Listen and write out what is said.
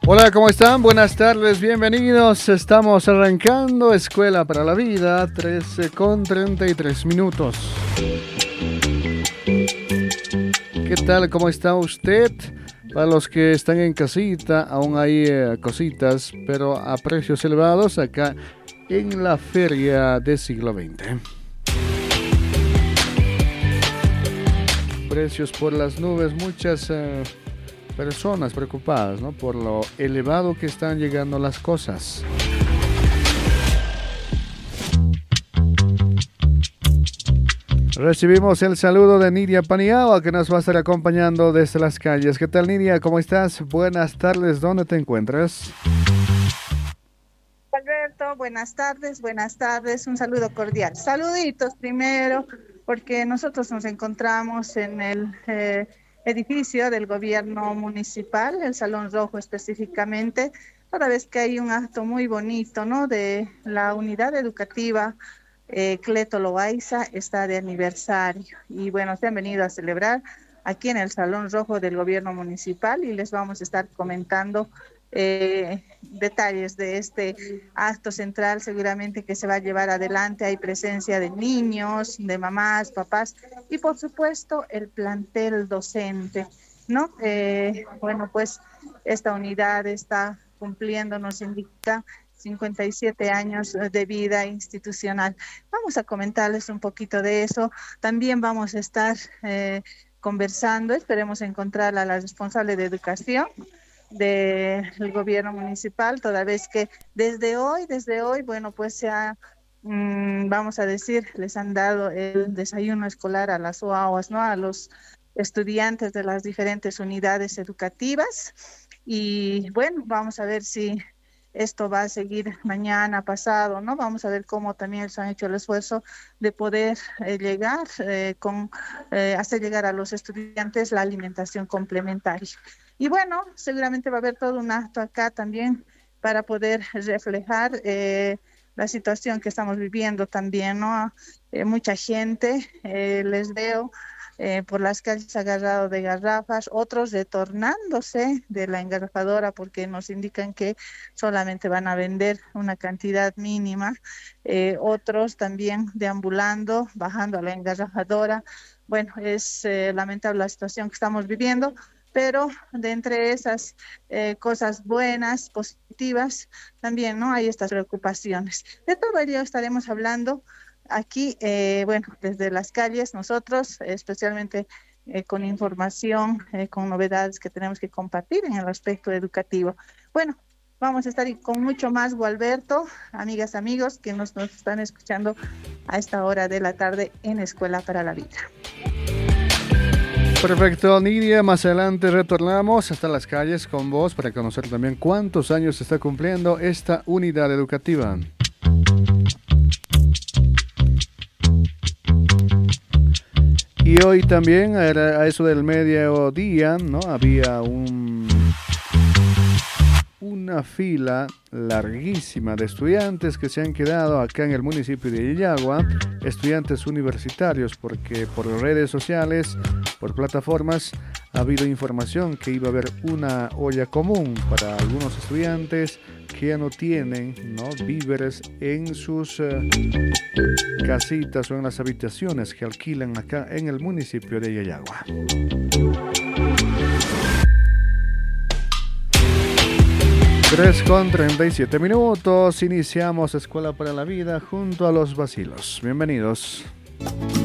Hola, ¿cómo están? Buenas tardes, bienvenidos. Estamos arrancando Escuela para la Vida, 13:33. ¿Qué tal? ¿Cómo está usted? Para los que están en casita, aún hay cositas, pero a precios elevados acá en la Feria del Siglo XX. Precios por las nubes, muchas personas preocupadas, ¿no? Por lo elevado que están llegando las cosas. Recibimos el saludo de Nidia Paniagua, que nos va a estar acompañando desde las calles. ¿Qué tal, Nidia? ¿Cómo estás? Buenas tardes. ¿Dónde te encuentras? Alberto, buenas tardes, un saludo cordial. Saluditos primero, porque nosotros nos encontramos en el edificio del gobierno municipal, el Salón Rojo específicamente, toda vez que hay un acto muy bonito, ¿no? De la unidad educativa Cleto Loaiza está de aniversario y bueno, se han venido a celebrar aquí en el Salón Rojo del gobierno municipal y les vamos a estar comentando detalles de este acto central seguramente que se va a llevar adelante. Hay presencia de niños, de mamás, papás y por supuesto el plantel docente, ¿no? Bueno, pues esta unidad está cumpliendo, nos indica 57 años de vida institucional. Vamos a comentarles un poquito de eso. También vamos a estar conversando, esperemos encontrar a la responsable de educación del gobierno municipal, toda vez que desde hoy, bueno, pues vamos a decir, les han dado el desayuno escolar a las OAUAS, ¿no? A los estudiantes de las diferentes unidades educativas. Y bueno, vamos a ver si esto va a seguir mañana, pasado, ¿no? Vamos a ver cómo también se han hecho el esfuerzo de poder hacer llegar a los estudiantes la alimentación complementaria. Y bueno, seguramente va a haber todo un acto acá también para poder reflejar la situación que estamos viviendo también, ¿no? Mucha gente, les veo por las calles agarrado de garrafas, otros retornándose de la engarrafadora porque nos indican que solamente van a vender una cantidad mínima, otros también deambulando, bajando a la engarrafadora. Bueno, es lamentable la situación que estamos viviendo, pero de entre esas cosas buenas, positivas, también no hay estas preocupaciones. De todo ello estaremos hablando aquí, bueno, desde las calles, nosotros, especialmente con información, con novedades que tenemos que compartir en el aspecto educativo. Bueno, vamos a estar con mucho más, Gualberto, amigas, amigos, que nos están escuchando a esta hora de la tarde en Escuela para la Vida. Perfecto, Nidia. Más adelante retornamos hasta las calles con vos para conocer también cuántos años está cumpliendo esta unidad educativa. Y hoy también, a eso del mediodía, ¿no? Había una fila larguísima de estudiantes que se han quedado acá en el municipio de Yayagua, estudiantes universitarios, porque por redes sociales, por plataformas, ha habido información que iba a haber una olla común para algunos estudiantes que ya no tienen, ¿no?, víveres en sus casitas o en las habitaciones que alquilan acá en el municipio de Yayagua. 3:37. Iniciamos Escuela para la Vida junto a los Vacilos. Bienvenidos.